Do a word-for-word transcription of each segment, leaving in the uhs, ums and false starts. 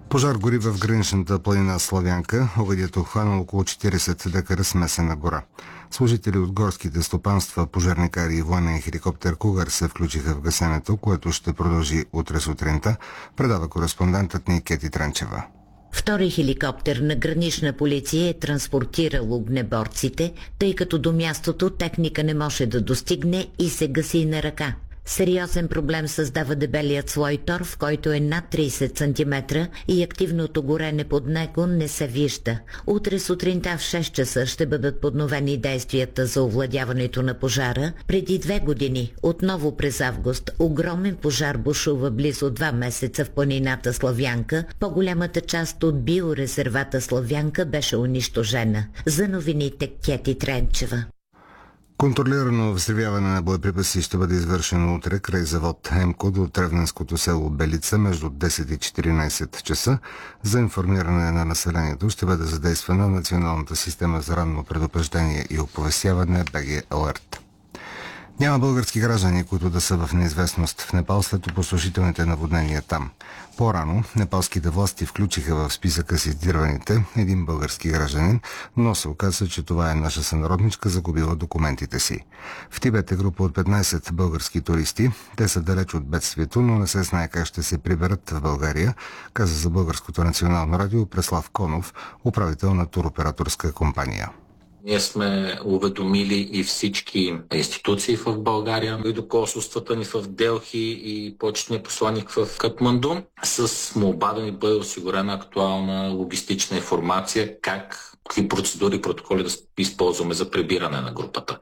Пожар гори в граничната планина Славянка. Огъдието хвана около четиридесет декара смесена гора. Служители от горските стопанства, пожарникари и военен хеликоптер Кугър се включиха в гасенето, което ще продължи утре сутринта, предава кореспондентът ни Кети Тренчева. Втори хеликоптер на гранична полиция е транспортирал огнеборците, тъй като до мястото техника не може да достигне и се гаси на ръка. Сериозен проблем създава дебелият слой торф, който е над тридесет сантиметра и активното горене под него не се вижда. Утре сутринта в шест часа ще бъдат подновени действията за овладяването на пожара. Преди две години, отново през август, огромен пожар бушува близо два месеца в планината Славянка. По-голямата част от биорезервата Славянка беше унищожена. За новините Кети Тренчева. Контролирано взривяване на боеприпаси ще бъде извършено утре край завод Емко до Тревненското село Белица между десет и четиринадесет часа. За информиране на населението ще бъде задействана Националната система за ранно предупреждение и оповестяване Б Г Алерт. Няма български граждани, които да са в неизвестност в Непал след опустошителните наводнения там. По-рано непалските власти включиха в списъка с издирваните един български гражданин, но се оказа, че това е наша сънародничка, загубила документите си. В Тибет е група от петнадесет български туристи. Те са далеч от бедствието, но не се знае как ще се приберат в България, каза за Българското национално радио Преслав Конов, управител на туроператорска компания. Ние сме уведомили и всички институции в България, и до консулствата ни в Делхи и почетния посланник в Катманду, с молба да ни бъде осигурена актуална логистична информация как, какви процедури и протоколи да използваме за прибиране на групата.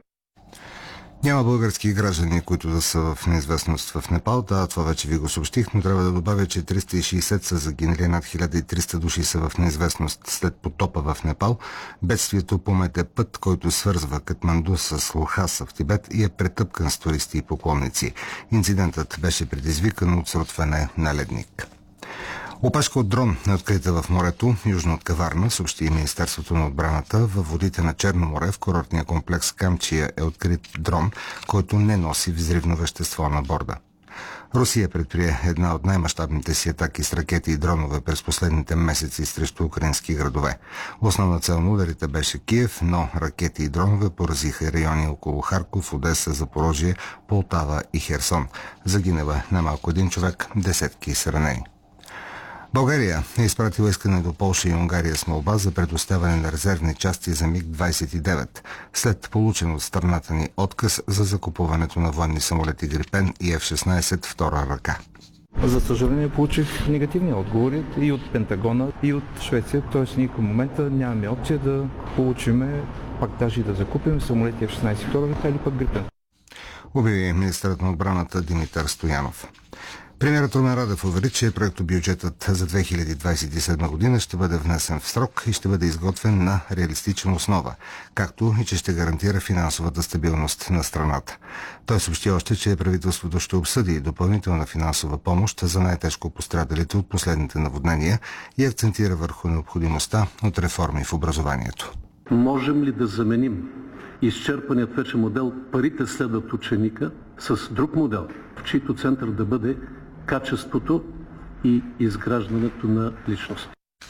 Няма български граждани, които да са в неизвестност в Непал. Да, това вече ви го съобщих, но трябва да добавя, че триста и шейсет са загинали, над хиляда и триста души са в неизвестност след потопа в Непал. Бедствието помете път, който свързва Катманду с Лхаса в Тибет и е претъпкан с туристи и поклонници. Инцидентът беше предизвикан от срутване на ледник. Опашка от дрон е открита в морето, южно от Каварна, съобщи и Министерството на отбраната. Във водите на Черно море, в курортния комплекс Камчия, е открит дрон, който не носи взривно вещество на борда. Русия предприе една от най-мащабните си атаки с ракети и дронове през последните месеци срещу украински градове. Основна цел на ударите беше Киев, но ракети и дронове поразиха райони около Харков, Одеса, Запорожие, Полтава и Херсон. Загинава най-малко един човек, десетки са ранени. България е изпратила искане до Полша и Унгария с молба за предоставяне на резервни части за Миг двадесет и девет, след получен от страната ни отказ за закупуването на военни самолети Грипен и Еф шестнадесет втора ръка. За съжаление получих негативни отговори и от Пентагона, и от Швеция, т.е. ние към момента нямаме опция да получиме, пак даже и да закупим самолети Еф шестнадесет втора ръка или пък Грипен. Обяви министърът на отбраната Димитър Стоянов. Премиерът Румен Радев увери, че проектобюджетът за две хиляди двадесет и седма година ще бъде внесен в срок и ще бъде изготвен на реалистична основа, както и че ще гарантира финансовата стабилност на страната. Той съобщи още, че правителството ще обсъди допълнителна финансова помощ за най-тежко пострадалите от последните наводнения и акцентира върху необходимостта от реформи в образованието. Можем ли да заменим изчерпаният вече модел "парите следват ученика" с друг модел, в чийто център да бъде качеството и изграждането на личности?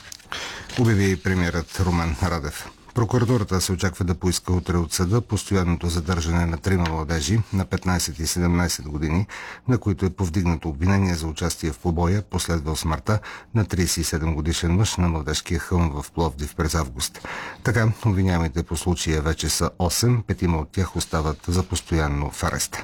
Обяви премиерът Румен Радев. Прокуратурата се очаква да поиска утре от съда постоянното задържане на трима младежи на петнадесет и седемнадесет години, на които е повдигнато обвинение за участие в побоя, последвал смъртта на тридесет и седем годишен мъж на Младежкия хълм в Пловдив през август. Така, обвиняемите по случая вече са осем, петима от тях остават за постоянно в ареста.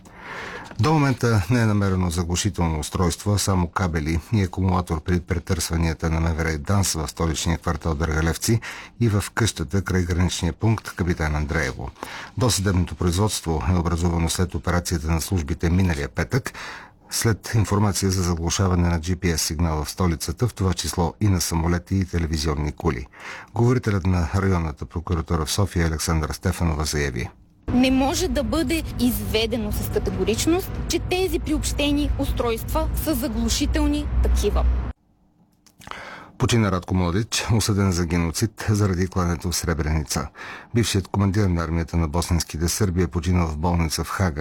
До момента не е намерено заглушително устройство, а само кабели и акумулатор при претърсванията на МВР и ДАНС в столичния квартал Дъргалевци и в къщата край граничния пункт Капитан Андреево. Досъдебното производство е образувано след операцията на службите миналия петък, след информация за заглушаване на Джи Пи Ес сигнала в столицата, в това число и на самолети и телевизионни кули. Говорителят на районната прокуратура в София Александра Стефанова заяви: Не може да бъде изведено с категоричност, че тези приобщени устройства са заглушителни такива. Почина Радко Младич, осъден за геноцид заради клането в Сребреница. Бившият командир на армията на босненските сърби е починал в болница в Хага